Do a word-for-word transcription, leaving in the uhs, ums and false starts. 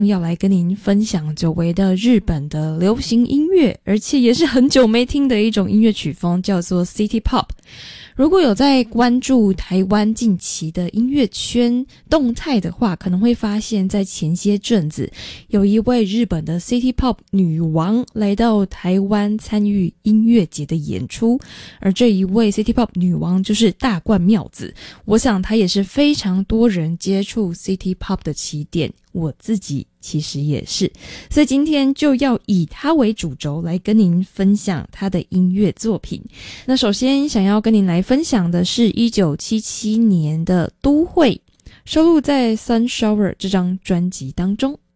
要来跟您分享久违的日本的流行音乐，而且也是很久没听的一种音乐曲风，叫做 City Pop。如果有在关注台湾近期的音乐圈动态的话，可能会发现在前些阵子有一位日本的 City Pop 女王来到台湾参与音乐节的演出，而这一位 City Pop 女王就是大冠妙子。我想她也是非常多人接触 City Pop 的起点，我自己其实也是，所以今天就要以她为主轴来跟您分享她的音乐作品。那首先想要跟您来分享的是一九七七年的《都会》，收录在《Sun Shower》这张专辑当中。